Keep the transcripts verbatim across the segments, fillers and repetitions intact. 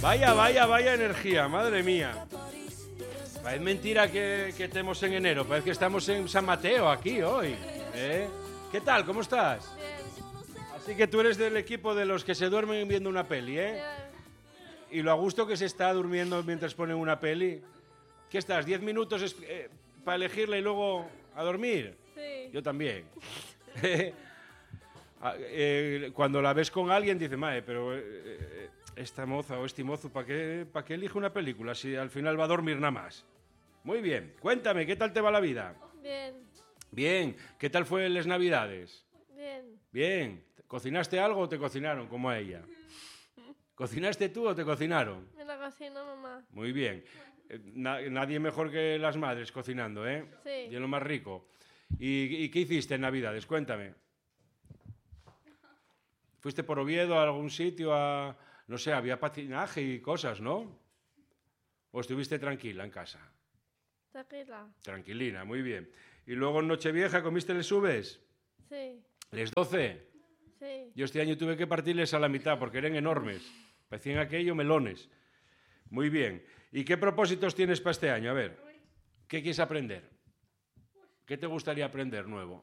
Vaya, vaya, vaya energía, madre mía. Parece mentira que, que estemos en enero, parece que estamos en San Mateo aquí hoy. ¿Eh? ¿Qué tal? ¿Cómo estás? Bien. Así que tú eres del equipo de los que se duermen viendo una peli, ¿eh? Bien. Y lo a gusto que se está durmiendo mientras ponen una peli. ¿Qué estás? ¿Diez minutos es- eh, para elegirla y luego a dormir? Sí. Yo también. Ah, eh, cuando la ves con alguien dices, madre, pero eh, esta moza o este mozo, ¿para qué, ¿para qué elige una película si al final va a dormir nada más? Muy bien. Cuéntame, ¿qué tal te va la vida? Bien. Bien. ¿Qué tal fue las Navidades? Bien. Bien. ¿Cocinaste algo o te cocinaron como a ella? ¿Cocinaste tú o te cocinaron? Me la cocina mamá. Muy bien. Eh, na- nadie mejor que las madres cocinando, ¿eh? Sí. Y es lo más rico. ¿Y, y qué hiciste en Navidades? Cuéntame. ¿Fuiste por Oviedo a algún sitio a... No sé, había patinaje y cosas, ¿no? ¿O estuviste tranquila en casa? Tranquila. Tranquilina, muy bien. ¿Y luego en Nochevieja comiste les uvas? Sí. ¿Les doce? Sí. Yo este año tuve que partirles a la mitad porque eran enormes. Parecían aquello melones. Muy bien. ¿Y qué propósitos tienes para este año? A ver, ¿qué quieres aprender? ¿Qué te gustaría aprender nuevo?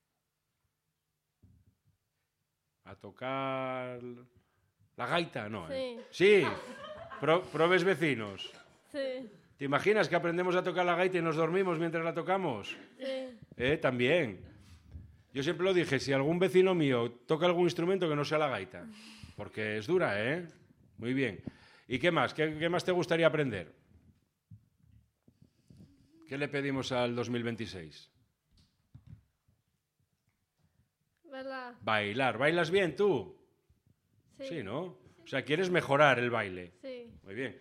¿A tocar la gaita? No, ¿eh? Sí. Pro- probes vecinos. Sí. ¿Te imaginas que aprendemos a tocar la gaita y nos dormimos mientras la tocamos? Sí. ¿Eh? También. Yo siempre lo dije, si algún vecino mío toca algún instrumento que no sea la gaita, porque es dura, ¿eh? Muy bien. ¿Y qué más? ¿Qué, qué más te gustaría aprender? ¿Qué le pedimos al dos mil veintiséis? ¿Verdad? Bailar. ¿Bailas bien tú? Sí. Sí, ¿no? O sea, quieres mejorar el baile. Sí. Muy bien.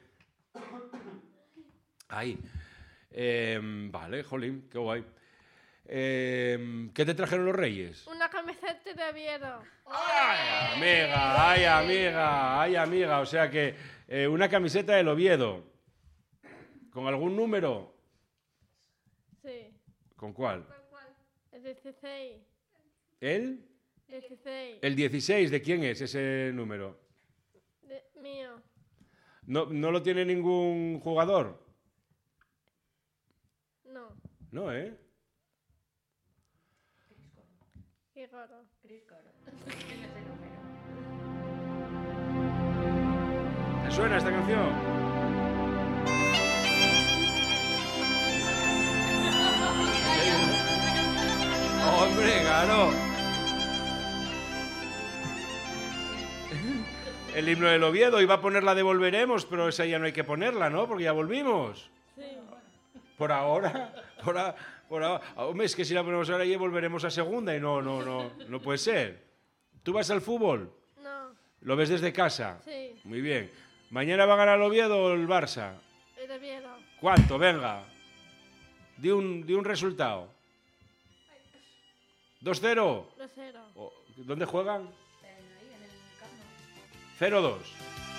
Ahí. Eh, vale, jolín, qué guay. Eh, ¿Qué te trajeron los reyes? Una camiseta de Oviedo. ¡Ay, amiga! ¡Ay, amiga! ¡Ay, amiga! O sea que eh, una camiseta del Oviedo. ¿Con algún número? Sí. ¿Con cuál? El dieciséis. ¿El? dieciséis. El dieciséis. ¿De quién es ese número? De, mío. ¿No, no lo tiene ningún jugador? No. No, ¿eh? Qué gordo. ¿Te suena esta canción? ¡Hombre, claro! El himno del Oviedo, iba a ponerla de Volveremos, pero esa ya no hay que ponerla, ¿no? Porque ya volvimos. Sí. Por ahora, por, a- por ahora. Hombre, es que si la ponemos ahora ya volveremos a segunda y no, no, no, no puede ser. ¿Tú vas al fútbol? No. ¿Lo ves desde casa? Sí. Muy bien. ¿Mañana va a ganar el Oviedo o el Barça? El de Oviedo. ¿Cuánto? Venga. Di un, di un resultado. ¿dos cero? Dos cero. O- ¿Dónde juegan? cero dos.